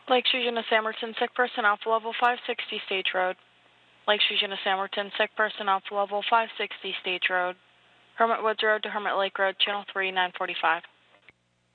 Lakes Region of Samerton, sick person, Alpha Level 560 Stage Road. Lakes Region of Samerton, sick person, Alpha Level 560 Stage Road. Hermit Woods Road to Hermit Lake Road, Channel 3, 945.